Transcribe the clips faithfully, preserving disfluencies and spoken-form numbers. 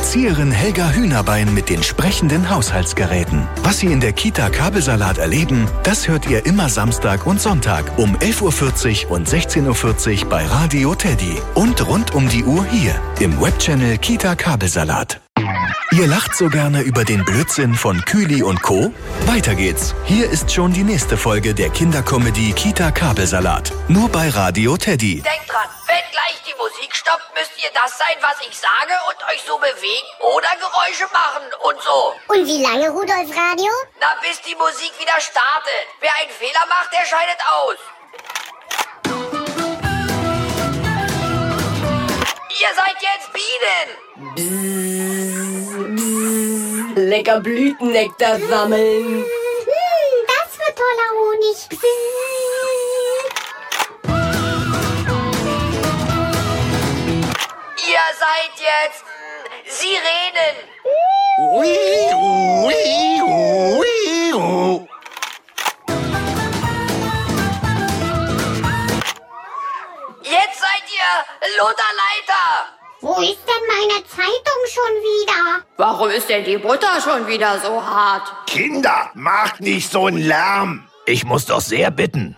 Erzieherin Helga Hühnerbein mit den sprechenden Haushaltsgeräten. Was Sie in der Kita Kabelsalat erleben, das hört ihr immer Samstag und Sonntag um elf Uhr vierzig und sechzehn Uhr vierzig bei Radio Teddy. Und rund um die Uhr hier im Webchannel Kita Kabelsalat. Ihr lacht so gerne über den Blödsinn von Kühli und Co.? Weiter geht's. Hier ist schon die nächste Folge der Kindercomedy Kita Kabelsalat. Nur bei Radio Teddy. Denkt dran, wenn gleich die Musik stoppt, müsst ihr das sein, was ich sage und euch so bewegen oder Geräusche machen und so. Und wie lange, Rudolf Radio? Na, bis die Musik wieder startet. Wer einen Fehler macht, der scheidet aus. Ihr seid jetzt Bienen. Lecker Blütennektar sammeln. Hm, das wird toller Honig. Bzzz. Ihr seid jetzt mh, Sirenen. Jetzt seid ihr Lutherleiter. Wo ist denn meine Zeitung schon wieder? Warum ist denn die Butter schon wieder so hart? Kinder, macht nicht so einen Lärm. Ich muss doch sehr bitten.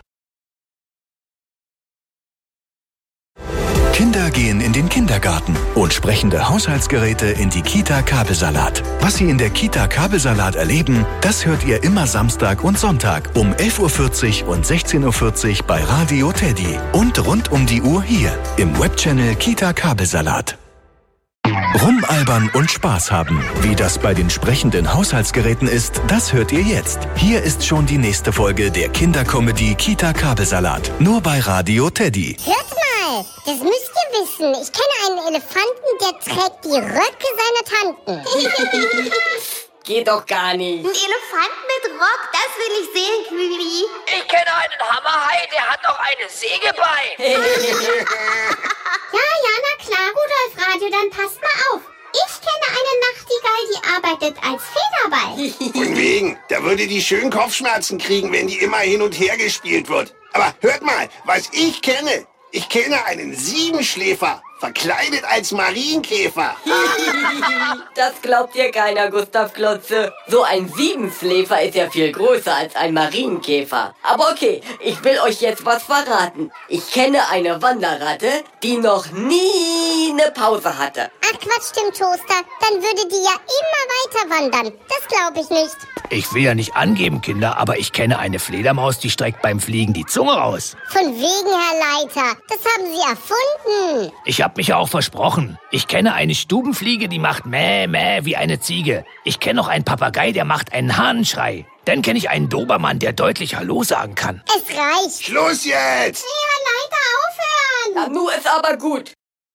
Kinder gehen in den Kindergarten und sprechende Haushaltsgeräte in die Kita Kabelsalat. Was Sie in der Kita Kabelsalat erleben, das hört ihr immer Samstag und Sonntag um elf Uhr vierzig und sechzehn Uhr vierzig bei Radio Teddy. Und rund um die Uhr hier im Webchannel Kita Kabelsalat. Rumalbern und Spaß haben. Wie das bei den sprechenden Haushaltsgeräten ist, das hört ihr jetzt. Hier ist schon die nächste Folge der Kindercomedy Kita Kabelsalat. Nur bei Radio Teddy. Hört mal, das müsst ihr wissen. Ich kenne einen Elefanten, der trägt die Röcke seiner Tanten. Geht doch gar nicht. Ein Elefant mit Rock, das will ich sehen, Quilli. Ich kenne einen Hammerhai, der hat auch eine Säge bei. Ja, ja, na klar, Rudolf Radio, dann passt mal auf. Ich kenne eine Nachtigall, die arbeitet als Federball. Von wegen, da würde die schön Kopfschmerzen kriegen, wenn die immer hin und her gespielt wird. Aber hört mal, was ich kenne. Ich kenne einen Siebenschläfer, verkleidet als Marienkäfer. Das glaubt dir keiner, Gustav Klotze. So ein Siebenschläfer ist ja viel größer als ein Marienkäfer. Aber okay, ich will euch jetzt was verraten. Ich kenne eine Wanderratte, die noch nie eine Pause hatte. Ach Quatsch, Tim Toaster, dann würde die ja immer weiter wandern. Das glaube ich nicht. Ich will ja nicht angeben, Kinder, aber ich kenne eine Fledermaus, die streckt beim Fliegen die Zunge raus. Von wegen, Herr Leiter, das haben Sie erfunden. Ich hab mich ja auch versprochen. Ich kenne eine Stubenfliege, die macht Mäh, Mäh wie eine Ziege. Ich kenne noch einen Papagei, der macht einen Hahnenschrei. Dann kenne ich einen Dobermann, der deutlich Hallo sagen kann. Es reicht. Schluss jetzt! Hey, Herr Leiter, aufhören! Ja, nu ist aber gut.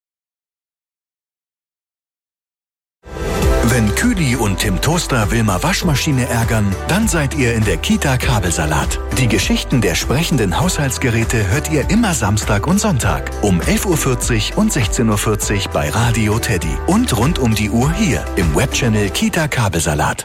Wenn Kühli und Tim Toaster Wilma Waschmaschine ärgern, dann seid ihr in der Kita Kabelsalat. Die Geschichten der sprechenden Haushaltsgeräte hört ihr immer Samstag und Sonntag um elf Uhr vierzig und sechzehn Uhr vierzig bei Radio Teddy. Und rund um die Uhr hier im Webchannel Kita Kabelsalat.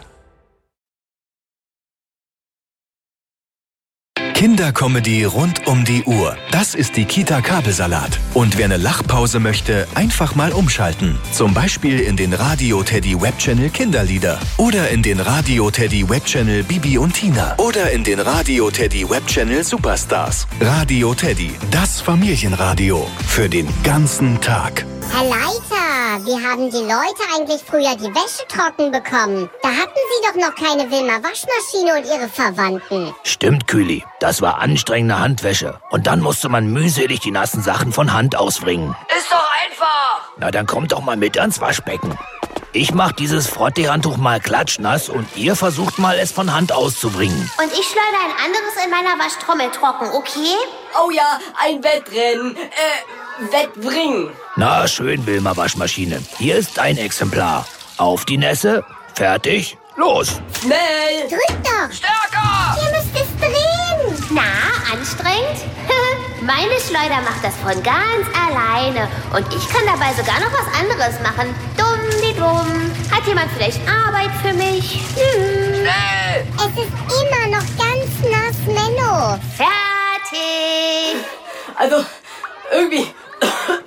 Kindercomedy rund um die Uhr. Das ist die Kita Kabelsalat. Und wer eine Lachpause möchte, einfach mal umschalten. Zum Beispiel in den Radio Teddy Webchannel Kinderlieder. Oder in den Radio Teddy Webchannel Bibi und Tina. Oder in den Radio Teddy Webchannel Superstars. Radio Teddy, das Familienradio. Für den ganzen Tag. Herr Leiter, wie haben die Leute eigentlich früher die Wäsche trocken bekommen? Da hatten sie doch noch keine Wilma Waschmaschine und ihre Verwandten. Stimmt, Kühli. Das war anstrengende Handwäsche. Und dann musste man mühselig die nassen Sachen von Hand ausbringen. Ist doch einfach. Na, dann kommt doch mal mit ans Waschbecken. Ich mach dieses Frottee-Handtuch mal klatschnass und ihr versucht mal, es von Hand auszubringen. Und ich schleudere ein anderes in meiner Waschtrommel trocken, okay? Oh ja, ein Wettrennen. Äh, Wettbringen. Na, schön, Wilma Waschmaschine. Hier ist dein Exemplar. Auf die Nässe. Fertig. Los. Schnell. Drück doch. Stärker. Ihr müsst es drehen. Na, anstrengend? Meine Schleuder macht das von ganz alleine. Und ich kann dabei sogar noch was anderes machen. Dumm, die dumm. Hat jemand vielleicht Arbeit für mich? Hm. Schnell. Es ist immer noch ganz nass, Menno. Fertig. Also, irgendwie